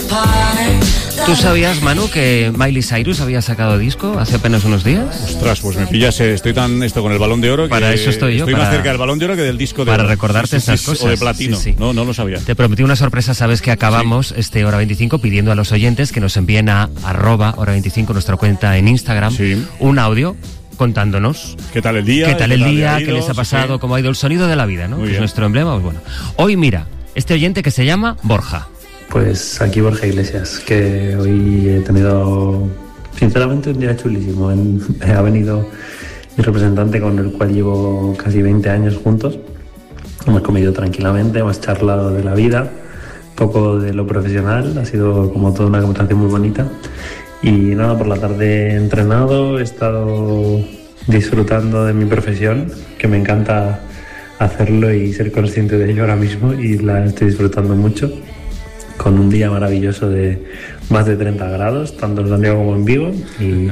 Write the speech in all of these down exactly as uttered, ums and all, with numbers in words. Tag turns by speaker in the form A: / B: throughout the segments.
A: ¿Tú sabías, Manu, que Miley Cyrus había sacado disco hace apenas unos días?
B: Ostras, pues me pillas, eh, estoy tan esto con el Balón de Oro que
A: para eso estoy yo.
B: Estoy
A: para,
B: más cerca del Balón de Oro que del disco de
A: Para
B: oro.
A: recordarte
B: sí, sí,
A: estas
B: sí,
A: cosas.
B: O de platino.
A: Sí, sí.
B: No, no lo sabía.
A: Te prometí una sorpresa, sabes que acabamos sí. este Hora veinticinco pidiendo a los oyentes que nos envíen a arroba Hora veinticinco, nuestra cuenta en Instagram, sí. un audio contándonos
B: qué tal el día,
A: qué tal el día,
B: ido,
A: qué les ha pasado, sí. cómo ha ido el sonido de la vida, ¿no? Que es nuestro emblema. Pues bueno, hoy mira, este oyente que se llama Borja.
C: Pues aquí Borja Iglesias, que hoy he tenido, sinceramente, un día chulísimo. En, ha venido mi representante con el cual llevo casi veinte años juntos. Hemos comido tranquilamente, hemos charlado de la vida, poco de lo profesional, ha sido como toda una conversación muy bonita. Y nada, por la tarde he entrenado, he estado disfrutando de mi profesión, que me encanta hacerlo y ser consciente de ello ahora mismo, y la estoy disfrutando mucho. Con un día maravilloso de más de treinta grados, tanto en Santiago como en Vigo, y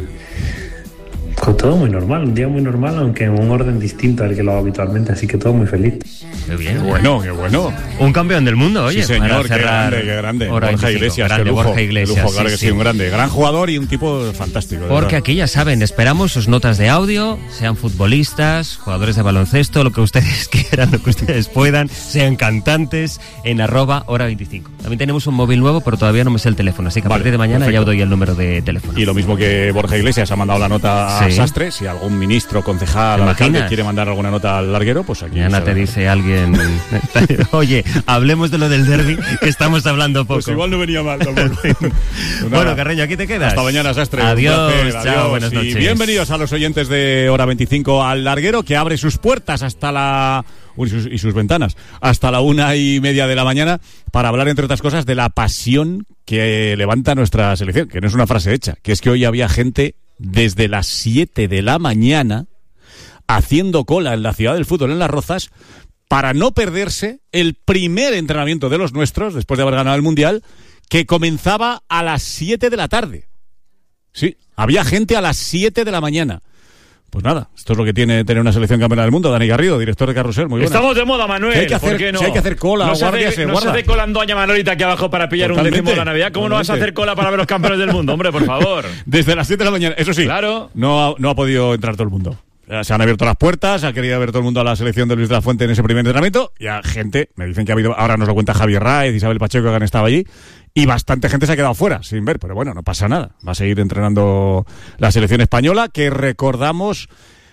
C: con todo muy normal, un día muy normal, aunque en un orden distinto al que lo hago habitualmente, así que todo muy feliz.
A: Qué bien,
B: qué bueno, qué bueno.
A: Un campeón del mundo, oye.
B: Sí, señor, qué grande, qué grande. Borja Iglesias,
A: grande,
B: qué lujo,
A: Borja Iglesias,
B: qué lujo, claro
A: sí,
B: que sí,
A: sí,
B: un grande, gran jugador y un tipo fantástico.
A: Porque
B: verdad.
A: Aquí ya saben, esperamos sus notas de audio, sean futbolistas, jugadores de baloncesto, lo que ustedes quieran, lo que ustedes puedan, sean cantantes, en arroba Hora veinticinco. También tenemos un móvil nuevo, pero todavía no me sé el teléfono, así que a
B: vale,
A: partir de mañana
B: perfecto.
A: ya os doy el número de teléfono.
B: Y lo mismo que Borja Iglesias ha mandado la nota a sí. Sastre, si algún ministro, concejal, alcalde quiere mandar alguna nota al larguero, pues aquí.
A: Mañana te dice alguien, oye, hablemos de lo del derbi, que estamos hablando poco.
B: Pues igual no venía mal tampoco.
A: Bueno, Carreño, aquí te quedas.
B: Hasta mañana, Sastre.
A: Adiós, placer, chao,
B: adiós.
A: buenas noches.
B: Y bienvenidos a los oyentes de Hora veinticinco al larguero, que abre sus puertas hasta la... Y sus, y sus ventanas, hasta la una y media de la mañana, para hablar, entre otras cosas, de la pasión que levanta nuestra selección, que no es una frase hecha, que es que hoy había gente desde las siete de la mañana haciendo cola en la ciudad del fútbol, en Las Rozas, para no perderse el primer entrenamiento de los nuestros, después de haber ganado el Mundial, que comenzaba a las siete de la tarde. Sí, había gente a las siete de la mañana. Pues nada, esto es lo que tiene tener una selección campeona del mundo. Dani Garrido, director de Carrusel, muy buenas.
D: Estamos de moda, Manuel.
B: Si hay que hacer,
D: ¿por qué no?
B: Si hay que hacer cola,
D: no se
B: guardia,
D: hace,
B: se
D: no
B: guarda.
D: se hace cola en Doña Manolita aquí abajo para pillar Totalmente. un décimo de la Navidad. ¿Cómo Totalmente. no vas a hacer cola para ver los campeones del mundo? Hombre, por favor.
B: Desde las siete de la mañana, eso sí,
D: claro.
B: no, ha, no ha podido entrar todo el mundo. Se han abierto las puertas, ha querido ver todo el mundo a la selección de Luis de la Fuente en ese primer entrenamiento, y a gente, me dicen que ha habido, ahora nos lo cuenta Javier Raez, Isabel Pacheco, que han estado allí, y bastante gente se ha quedado fuera, sin ver, pero bueno, no pasa nada. Va a seguir entrenando la selección española, que recordamos...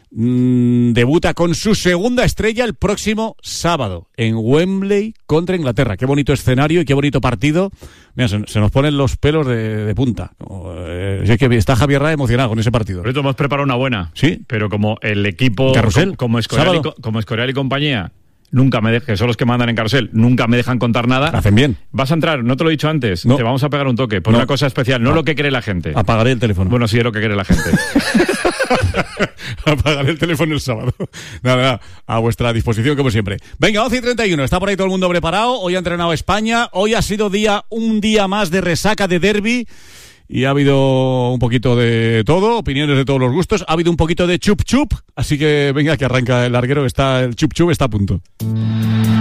B: Mm, debuta con su segunda estrella el próximo sábado en Wembley contra Inglaterra. Qué bonito escenario y qué bonito partido. Mira, se, se nos ponen los pelos de, de punta. Eh, es que está Javier Ra emocionado con ese partido.
D: Por eso hemos preparado una buena.
B: Sí.
D: Pero como el equipo,
B: Carrusel,
D: como, como, Escorial y, como Escorial y compañía, nunca me dejan, que son los que mandan en Carrusel, nunca me dejan contar nada.
B: Hacen bien.
D: Vas a entrar, no te lo he dicho antes, no. te vamos a pegar un toque por no. una cosa especial, no, no lo que cree la gente.
B: Apagaré el teléfono.
D: Bueno, sí es lo que cree la gente.
B: Apagaré el teléfono el sábado. Nada, nada, a vuestra disposición como siempre. Venga, once y treinta y uno, está por ahí todo el mundo preparado. Hoy ha entrenado España, hoy ha sido día un día más de resaca de derbi. Y ha habido un poquito de todo, opiniones de todos los gustos. Ha habido un poquito de chup chup, así que venga que arranca el larguero, que está el chup chup está a punto.